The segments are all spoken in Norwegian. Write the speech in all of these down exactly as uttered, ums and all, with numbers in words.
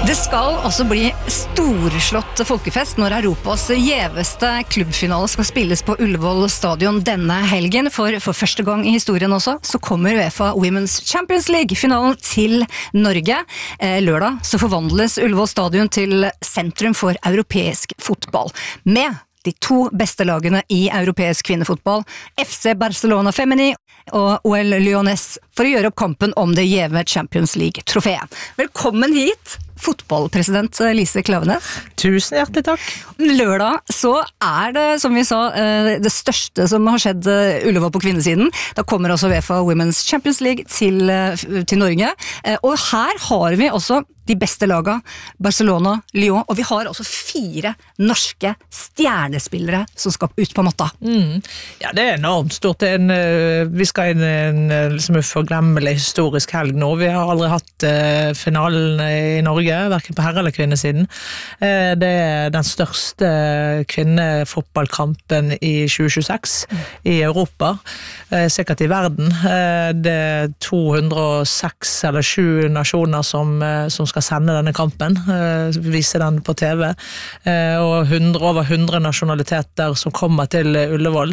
Det skal også bli storslått folkefest når Europas gjeveste klubbfinale skal spilles på Ullevål stadion denne helgen. For for første gang i historien også, så kommer UEFA Women's Champions League-finalen til Norge. Eh, lørdag så forvandles Ullevål stadion til sentrum for europeisk fotball. Med de to beste lagene i europeisk kvinnefotball, F C Barcelona Femini og O L Lyonnais, for å gjøre opp kampen om det gjeve Champions League-trofeet. Velkommen hit, fotballpresident Lise Klaveness. Tusen hjertelig takk. Lørdag så er det, som vi sa, det største som har skjedd Ullevål på kvinnesiden. Da kommer også UEFA Women's Champions League til, til Norge. Og her har vi også de beste laga, Barcelona, Lyon, og vi har også fire norske stjernespillere som skal ut på matta. Mm. Ja, det er enormt stort. Det er en, vi skal inn i en liksom, forglemmelig historisk helg nå. Vi har aldri hatt uh, finalen i Norge, hverken på herre- eller kvinnesiden. Uh, det er den største kvinnefotballkampen i tjue tjueseks mm. i Europa, uh, sikkert i verden. Uh, det er to hundre og seks eller sju nasjoner som, uh, som skal skal sende denne kampen, uh, vise den på T V, uh, og hundre, over hundre nasjonaliteter som kommer til Ullevål.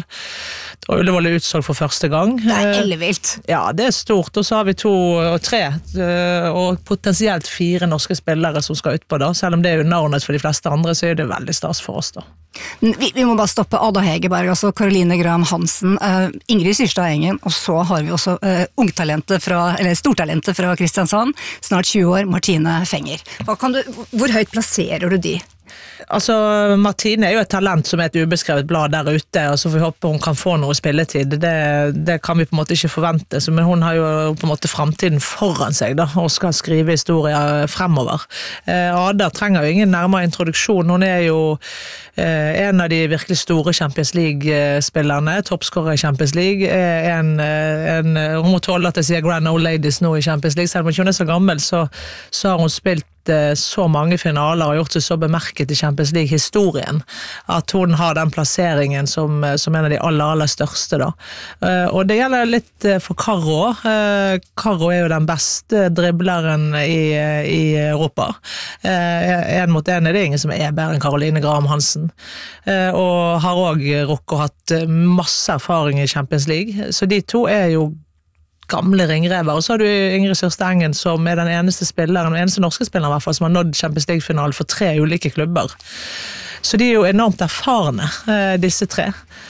Og Ullevål er utsolgt for første gang. Det er ellevilt. Uh, ja, det er stort, og så har vi to og tre, uh, og potensielt fire norske spillere som skal ut på da, selv om det er underordnet for de fleste andre, så er det veldig stas for oss da. Vi, vi må bare stoppe Ada Hegerberg, altså Caroline Graham Hansen, uh, Ingrid Syrstad Engen, og så har vi også uh, ungtalentet fra, eller stortalentet fra Kristiansand, snart tjue år, Martine Fenger. Hva kan du, hvor høyt plasserer du de? Altså, Martine er jo et talent som er et ubeskrevet blad der ute, og så får vi håpe hun kan få noe spilletid. Det, det kan vi på en måte ikke forvente, så, men hun har jo på en måte fremtiden foran seg da, og skal skrive historier fremover. Eh, Ada trenger jo ingen nærmere introduksjon. Hun er jo eh, en av de virkelig store Champions League-spillerne, toppskårer i Champions League. En, en, hun må tåle at jeg sier Grand Old Ladies nå i Champions League, selv om hun er så gammel, så, så har hun spilt så mange finaler og gjort seg så bemerket i Champions League-historien at hun har den plasseringen som, som en av de aller, aller største da. Og det gjelder litt for Karo. Karo er jo den beste dribleren i, i Europa. En mot en er det ingen som er bedre enn Caroline Graham Hansen. Og har også rukket og hatt masse erfaring i Champions League. Så de to er jo gamle ringrever, og så har du Ingrid Syrstad Engen som er den eneste spilleren, den eneste norske spilleren i hvert fall, som har nådd Champions League-finalen for tre ulike klubber. Så de er jo enormt erfarne, disse tre.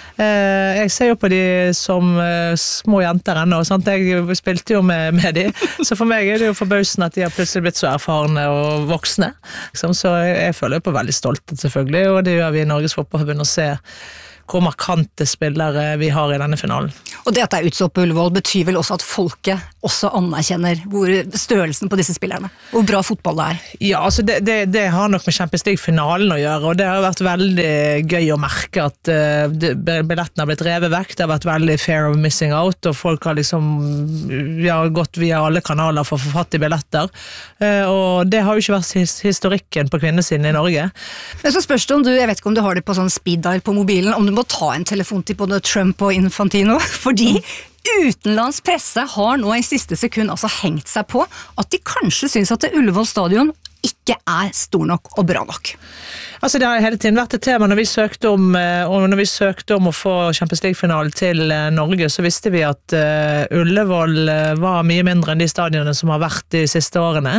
Jeg ser jo på de som små jenter ennå, sant? Jeg spilte jo med, med de, så for meg er det jo forbausende at de har plutselig blitt så erfarne og voksne. Så jeg føler jo på veldig stolthet selvfølgelig, og det gjør vi i Norges Fotballforbund å se hvor markante spillere vi har i denne finalen. Og det at det er utsolgt på Ullevål betyr vel også at folket også anerkjenner hvor størrelsen på disse spillerne, hvor bra fotball det er. Ja, altså det, det, det har nok med Champions League-finalen å gjøre, og det har vært veldig gøy å merke at uh, billettene har blitt revet vekk, det har vært veldig fair of missing out, og folk har liksom vi har gått via alle kanaler for å få fatt i billetter, uh, og det har jo ikke vært his historikken på kvinnesiden i Norge. Men så spørs det om du, jeg vet ikke om du har det på sånn speed dial på mobilen, om du må ta en telefon til både Trump og Infantino, fordi utenlands presse har nå i siste sekund altså hengt seg på at de kanskje synes at det Ullevål stadion ikke er stor nok og bra nok. Altså det har hele tiden vært et tema når vi søkte om, og når vi søkte om å få Champions League-finalen til Norge, så visste vi at uh, Ullevål var mye mindre enn de stadionene som har vært de siste årene,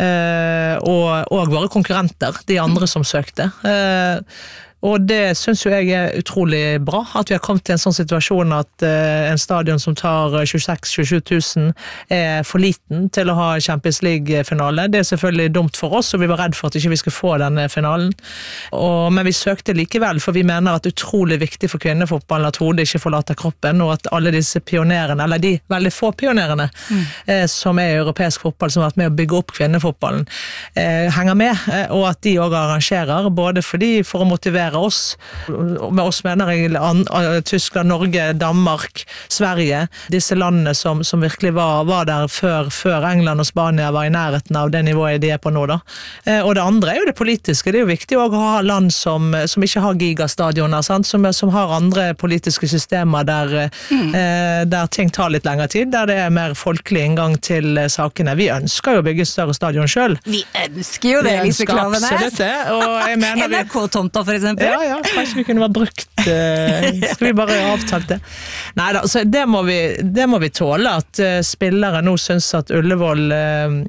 uh, og, og våre konkurrenter, de andre som søkte. Uh, Og det synes jo jeg er utrolig bra, at vi har kommet til en sånn situasjon at uh, en stadion som tar tjueseks til tjuesju tusen er for liten til å ha Champions League-finale. Det er selvfølgelig dumt for oss, og vi var redd for at ikke vi skulle få denne finalen. Og, men vi søkte likevel, for vi mener at det er utrolig viktig for kvinnefotballen at hodet ikke forlater kroppen, og at alle disse pionerene, eller de veldig få pionerene mm. eh, som er i europeisk fotball, som har vært med å bygge opp kvinnefotballen, eh, henger med, eh, og at de også arrangerer, både fordi for å motivere oss, med oss mener jeg Tyskland, Norge, Danmark, Sverige, disse landene som, som virkelig var, var der før, før England og Spania var i nærheten av det nivået de er på nå da. Eh, og det andre er jo det politiske. Det er jo viktig å ha land som, som ikke har gigastadioner, sant? Som, som har andre politiske systemer der, mm. eh, der ting tar litt lengre tid, der det er mer folkelig inngang til eh, sakene. Vi ønsker jo å bygge større stadion selv. Vi ønsker jo det, Lise Klaveness. Absolutt det. Og jeg mener N R K-tomta for eksempel. Ja, ja, kanskje vi kunne vært brukt. Eh, skal vi bare avtale det? Neida, så det må vi, det må vi tåle, at uh, spillere nå synes at Ullevål uh,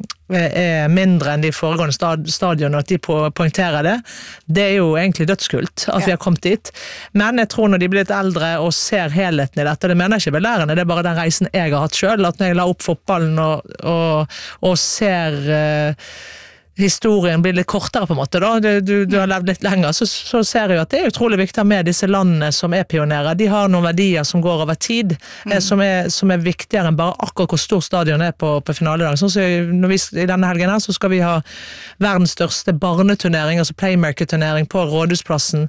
er mindre enn de foregående stad- stadionene, at de po- poengterer det. Det er jo egentlig dødskult at vi har kommet dit. Men jeg tror når de blir litt eldre og ser helheten i dette, det mener jeg ikke belærende, det er bare den reisen jeg har hatt selv, at når jeg la opp fotballen og, og, og ser uh, historien blir litt kortere på en måte da, du, du, du har levd litt lenger, så, så ser jeg at det er utrolig viktig med disse landene som er pionerer. De har noen verdier som går over tid, mm. eh, som, er, som er viktigere enn bare akkurat hvor stor stadion er på, på finaledag. Sånn så når vi, i denne helgen her så skal vi ha verdens største barneturnering, altså playmaker-turnering på Rådhusplassen,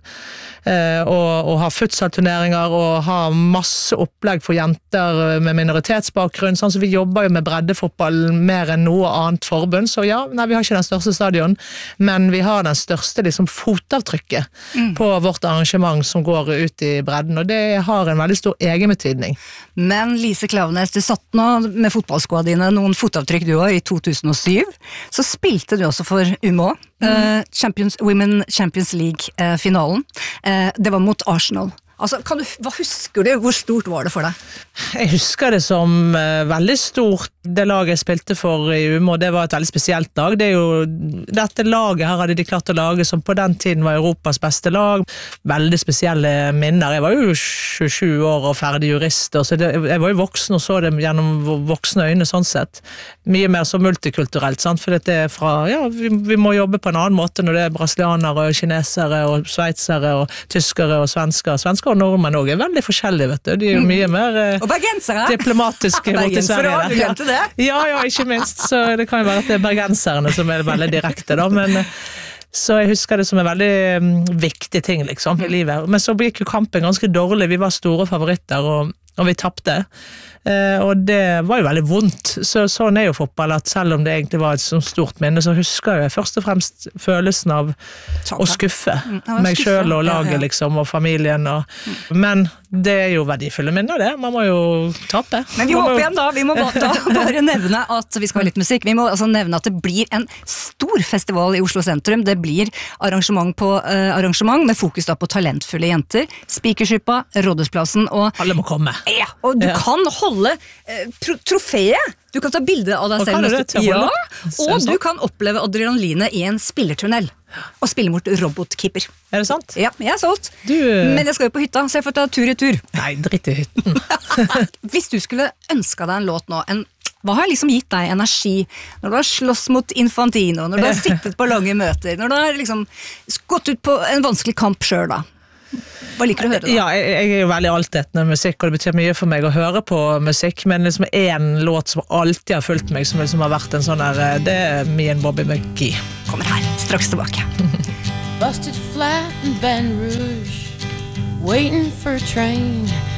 eh, og, og ha futsalturneringer, og ha masse opplegg for jenter med minoritetsbakgrunn, sånn så vi jobber jo med breddefotball mer enn noe annet forbund, så ja, nei, vi har ikke den største stadion, men vi har den største liksom, fotavtrykket mm. på vårt arrangement som går ut i bredden, og det har en veldig stor egenbetydning. Men Lise Klaveness, du satt nå med fotballskoene dine noen fotavtrykk du har i to tusen og syv, så spilte du også for U M Å, mm. uh, Champions, Women Champions League-finalen. Uh, uh, det var mot Arsenal. Altså, kan du, hva husker du? Hvor stort var det for deg? Jeg husker det som uh, veldig stort. Det laget jeg spilte for i U M Å, det var et veldig spesielt lag. Det er jo, dette laget her hadde de klart å lage som på den tiden var Europas beste lag. Veldig spesielle minner. Jeg var jo tjuesju år og ferdig jurist, så det, jeg var jo voksen og så det gjennom voksne øyne sånn sett. Mye mer så multikulturelt, sant? For det er fra, ja, vi, vi må jobbe på en annen måte når det er brasilianere og kinesere og sveitsere og tyskere og svensker. Svensker og nordmenn også er veldig forskjellige, vet du. De er jo mye mer eh, og bergensere! Diplomatiske mot i Sverige. Bergensere, du glemte det? Ja, ja, ikke minst. Så det kan jo være at det er bergenserne som er veldig direkte, da, men så jeg husker det som en veldig um, viktig ting, liksom, i livet. Men så gikk jo kampen ganske dårlig. Vi var store favoritter, og, og vi tappte. Eh, og det var jo veldig vondt. Så sånn er jo fotball, at selv om det egentlig var et så stort minne, så husker jeg først og fremst følelsen av å skuffe mm, meg selv og laget, ja, ja. Liksom, og familien. Og, mm. Men det er jo verdifulle minner, det. Man må jo tape. Men vi håper igjen da, vi må bare, bare nevne at vi skal ha litt musikk. Vi må altså nevne at det blir en stor festival i Oslo sentrum. Det blir arrangement på uh, arrangement med fokus da på talentfulle jenter. Speakershippa, Rådhusplassen og alle må komme. Ja, og du ja. kan holde uh, tro- trofeet. Du kan ta bilde av deg og selv. Det, ja, og du kan oppleve adrenalinet i en spillertunnel. Og spille mot robotkeeper. Er det sant? Ja, jeg er solgt. Du... Men jeg skal jo på hytta, så jeg får ta tur i tur. Nei, dritt i hytten. Hvis du skulle ønske deg en låt nå, en, hva har liksom gitt deg energi når du har slåss mot Infantino, når du har sittet på lange møter, når du har liksom gått ut på en vanskelig kamp selv da? Hva liker du å høre da? Ja, jeg, jeg er jo veldig altetende musikk, og det betyr mye for meg å høre på musikk, men liksom en låt som alltid har fulgt meg, som liksom har vært en sånn her, det er Me and Bobby McGee. Kommer her, straks tilbake. Busted flat in Baton Rouge, waiting for a train